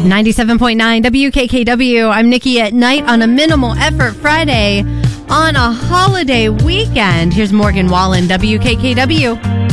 97.9 WKKW. I'm Nikki at night on a minimal effort Friday on a holiday weekend. Here's Morgan Wallen, WKKW.